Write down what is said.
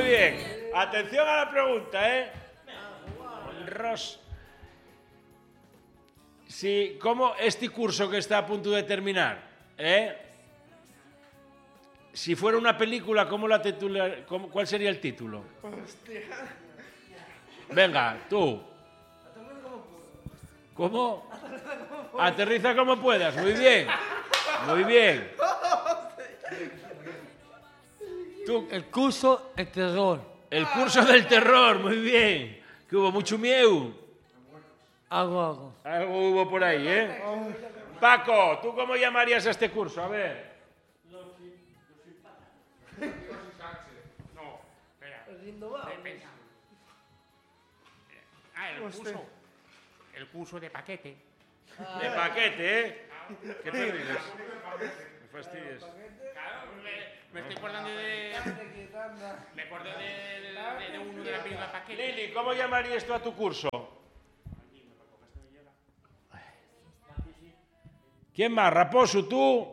bien. Atención a la pregunta, ¿eh? Ros. Sí, ¿cómo este curso que está a punto de terminar, si fuera una película, ¿cómo la titular, cuál sería el título? Hostia. Venga, tú. ¿Cómo? Aterriza como puedas. Muy bien. Muy bien. Tú. El curso de terror. El curso del terror. Muy bien. Que hubo mucho miedo. Algo. Algo hubo por ahí, ¿eh? Paco, ¿tú cómo llamarías a este curso? A ver. No, espera. El curso de paquete. De paquete, ¿eh? ¿Qué te ríes? Me fastidies. Claro, me estoy acordando de... Me acuerdo de uno de la película Paquete. Lili, ¿cómo llamarías tú a tu curso? ¿Quién más? Raposo, tú.